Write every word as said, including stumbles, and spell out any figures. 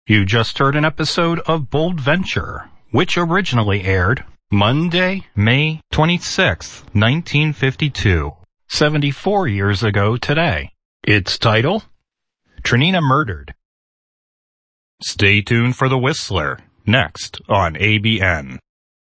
You just heard an episode of Bold Venture, which originally aired Monday, May twenty-sixth, nineteen fifty-two, seventy-four years ago today. Its title, Tranina Murdered. Stay tuned for The Whistler, next on A B N.